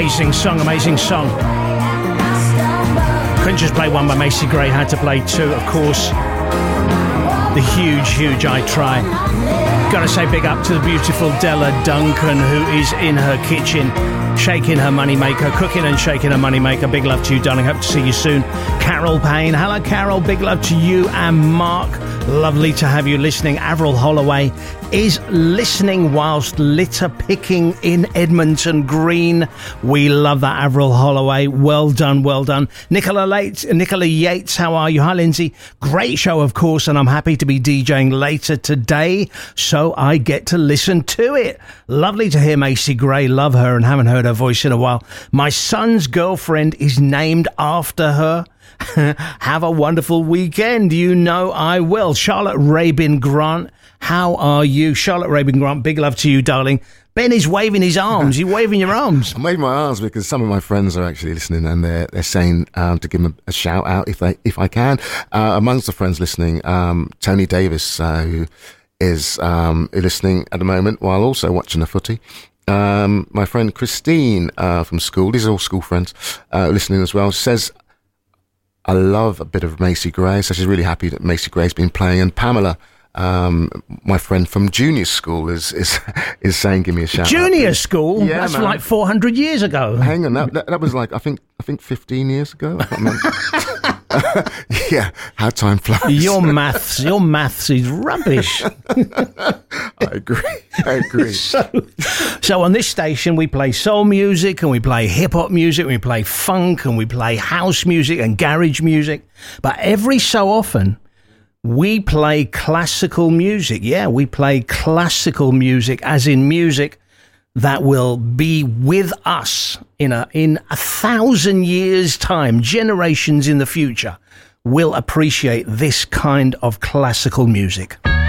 Amazing song. Couldn't just play one by Macy Gray, had to play two, of course. The huge I Try. Gotta say big up to the beautiful Della Duncan, who is in her kitchen, shaking her moneymaker, cooking and shaking her moneymaker. Big love to you, darling. Hope to see you soon. Carol Payne. Hello, Carol. Big love to you and Mark. Lovely to have you listening. Avril Holloway is listening whilst litter picking in Edmonton Green. We love that, Avril Holloway. Well done. Nicola Yates, how are you? Hi, Lindsay. Great show, of course, and I'm happy to be DJing later today, so I get to listen to it. Lovely to hear Macy Gray. Love her and haven't heard her voice in a while. My son's girlfriend is named after her. Have a wonderful weekend. You know I will. Charlotte Rabin Grant, how are you? Charlotte Rabin Grant, big love to you, darling. Ben is waving his arms. You waving your arms? I'm waving my arms because some of my friends are actually listening, and they're saying to give them a shout out if I can. Amongst the friends listening, Tony Davis, who is listening at the moment while also watching the footy. My friend Christine from school, these are all school friends, listening as well, says, I love a bit of Macy Gray, so she's really happy that Macy Gray's been playing. And Pamela, my friend from junior school, is saying, give me a shout. Junior school? Yeah, that's man. like 400 years ago. Hang on, that was like I think 15 years ago. I can't remember. Yeah, how time flies. Your maths is rubbish. I agree. So on this station we play soul music and we play hip hop music, we play funk and we play house music and garage music. But every so often we play classical music. Yeah, we play classical music, as in music that will be with us in 1,000 years' time, generations in the future will appreciate this kind of classical music.